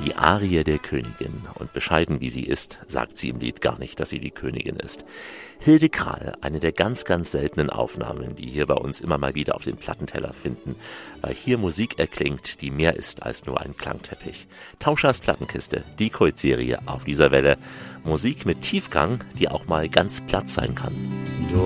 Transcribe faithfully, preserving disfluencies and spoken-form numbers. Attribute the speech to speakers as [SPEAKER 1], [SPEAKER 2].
[SPEAKER 1] die Arie der Königin. Und bescheiden wie sie ist, sagt sie im Lied gar nicht, dass sie die Königin ist. Hilde Krahl, eine der ganz, ganz seltenen Aufnahmen, die hier bei uns immer mal wieder auf den Plattenteller finden, weil hier Musik erklingt, die mehr ist als nur ein Klangteppich. Tauschers Plattenkiste, die Kultserie auf dieser Welle. Musik mit Tiefgang, die auch mal ganz platt sein kann.